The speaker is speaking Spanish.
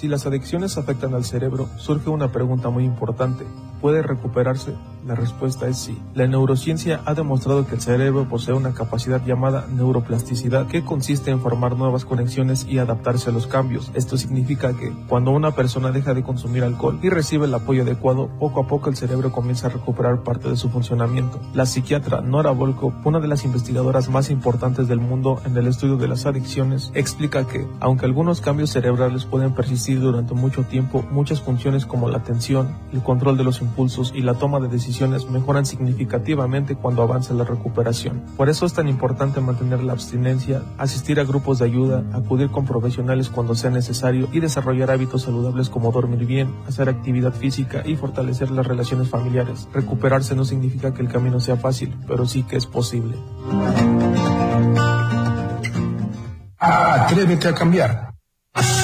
Si las adicciones afectan al cerebro, surge una pregunta muy importante. ¿Puede recuperarse? La respuesta es sí. La neurociencia ha demostrado que el cerebro posee una capacidad llamada neuroplasticidad, que consiste en formar nuevas conexiones y adaptarse a los cambios. Esto significa que, cuando una persona deja de consumir alcohol y recibe el apoyo adecuado, poco a poco el cerebro comienza a recuperar parte de su funcionamiento. La psiquiatra Nora Volkow, una de las investigadoras más importantes del mundo en el estudio de las adicciones, explica que, aunque algunos cambios cerebrales pueden persistir durante mucho tiempo, muchas funciones como la atención, el control de los impulsos y la toma de decisiones mejoran significativamente cuando avanza la recuperación. Por eso es tan importante mantener la abstinencia, asistir a grupos de ayuda, acudir con profesionales cuando sea necesario y desarrollar hábitos saludables como dormir bien, hacer actividad física y fortalecer las relaciones familiares. Recuperarse no significa que el camino sea fácil, pero sí que es posible. Atrévete a cambiar.